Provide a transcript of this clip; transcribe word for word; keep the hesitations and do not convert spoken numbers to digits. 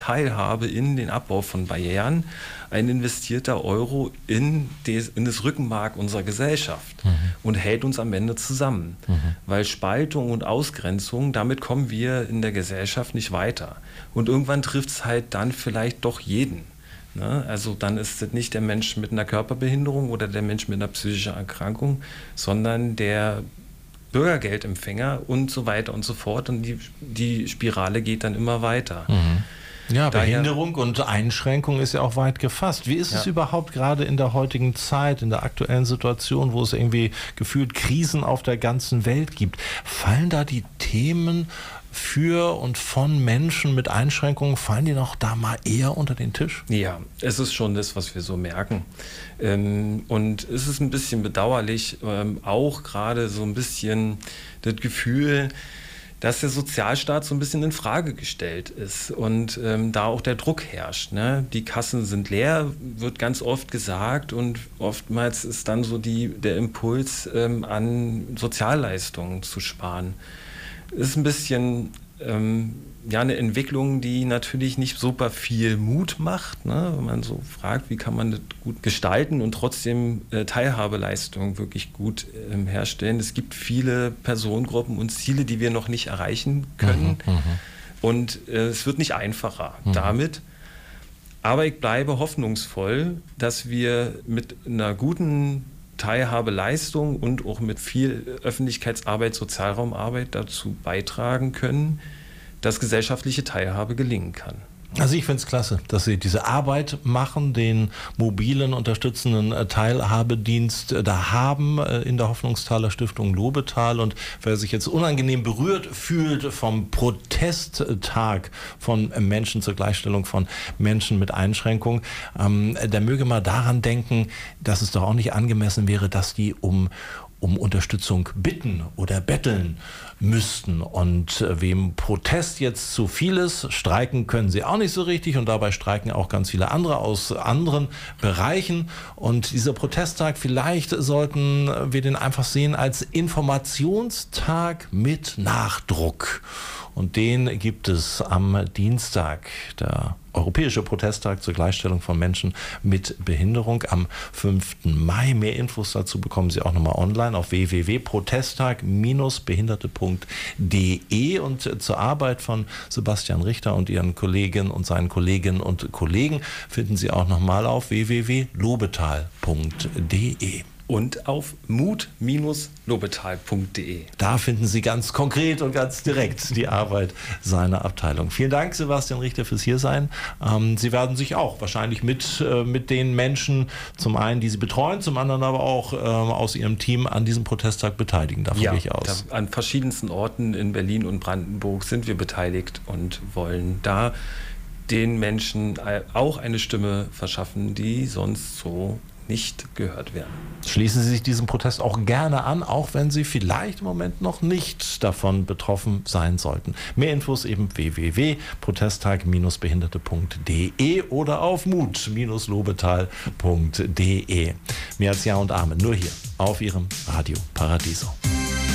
Teilhabe in den Abbau von Barrieren, ein investierter Euro in, des, in das Rückenmark unserer Gesellschaft mhm. und hält uns am Ende zusammen. Mhm. Weil Spaltung und Ausgrenzung, damit kommen wir in der Gesellschaft nicht weiter. Und irgendwann trifft es halt dann vielleicht doch jeden. Ne? Also dann ist es nicht der Mensch mit einer Körperbehinderung oder der Mensch mit einer psychischen Erkrankung, sondern der Bürgergeldempfänger und so weiter und so fort. Und die, die Spirale geht dann immer weiter. Mhm. Ja, Daher, Behinderung und Einschränkung ist ja auch weit gefasst. Wie ist ja. es überhaupt gerade in der heutigen Zeit, in der aktuellen Situation, wo es irgendwie gefühlt Krisen auf der ganzen Welt gibt? Fallen da die Themen für und von Menschen mit Einschränkungen, fallen die noch da mal eher unter den Tisch? Ja, es ist schon das, was wir so merken. Und es ist ein bisschen bedauerlich, auch gerade so ein bisschen das Gefühl, dass der Sozialstaat so ein bisschen in Frage gestellt ist und ähm, da auch der Druck herrscht. Ne? Die Kassen sind leer, wird ganz oft gesagt, und oftmals ist dann so die, der Impuls, ähm, an Sozialleistungen zu sparen. Ist ein bisschen ähm, ja, eine Entwicklung, die natürlich nicht super viel Mut macht, ne? Wenn man so fragt, wie kann man das gut gestalten und trotzdem äh, Teilhabeleistungen wirklich gut ähm, herstellen. Es gibt viele Personengruppen und Ziele, die wir noch nicht erreichen können. Mhm, und äh, es wird nicht einfacher mhm. damit. Aber ich bleibe hoffnungsvoll, dass wir mit einer guten Teilhabeleistung und auch mit viel Öffentlichkeitsarbeit, Sozialraumarbeit dazu beitragen können, dass gesellschaftliche Teilhabe gelingen kann. Also ich finde es klasse, dass Sie diese Arbeit machen, den mobilen, unterstützenden Teilhabedienst da haben in der Hoffnungsthaler Stiftung Lobetal. Und wer sich jetzt unangenehm berührt fühlt vom Protesttag von Menschen zur Gleichstellung von Menschen mit Einschränkung, ähm, der möge mal daran denken, dass es doch auch nicht angemessen wäre, dass die um um Unterstützung bitten oder betteln müssten. Und wem Protest jetzt zu viel ist, streiken können sie auch nicht so richtig, und dabei streiken auch ganz viele andere aus anderen Bereichen. Und dieser Protesttag, vielleicht sollten wir den einfach sehen als Informationstag mit Nachdruck. Und den gibt es am Dienstag, der Europäische Protesttag zur Gleichstellung von Menschen mit Behinderung am fünften Mai. Mehr Infos dazu bekommen Sie auch nochmal online auf w w w punkt protesttag Bindestrich behinderte punkt d e. Und zur Arbeit von Sebastian Richter und Ihren Kolleginnen und seinen Kolleginnen und Kollegen finden Sie auch nochmal auf w w w punkt lobetal punkt d e. Und auf mut Bindestrich lobetal punkt d e. Da finden Sie ganz konkret und ganz direkt die Arbeit seiner Abteilung. Vielen Dank, Sebastian Richter, fürs Hiersein. Ähm, Sie werden sich auch wahrscheinlich mit, äh, mit den Menschen, zum einen, die Sie betreuen, zum anderen aber auch äh, aus Ihrem Team an diesem Protesttag beteiligen. Davon ja, gehe ich aus. Da, an verschiedensten Orten in Berlin und Brandenburg sind wir beteiligt und wollen da den Menschen auch eine Stimme verschaffen, die sonst so nicht gehört werden. Schließen Sie sich diesem Protest auch gerne an, auch wenn Sie vielleicht im Moment noch nicht davon betroffen sein sollten. Mehr Infos eben w w w punkt protesttag Bindestrich behinderte punkt d e oder auf mut Bindestrich lobetal punkt d e. Mehr als Ja und Amen, nur hier auf Ihrem Radio Paradiso.